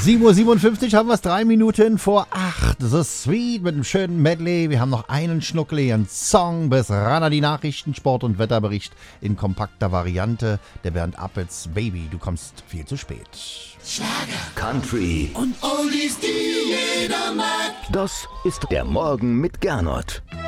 7:57 Uhr haben wir es, 3 Minuten vor 8. The Sweet mit einem schönen Medley. Wir haben noch einen schnuckeligen Song bis ran an die Nachrichten, Sport- und Wetterbericht in kompakter Variante. Der Bernd Appels, Baby, du kommst viel zu spät. Schlager, Country und Oldies, die jeder mag. Das ist der Morgen mit Gernot.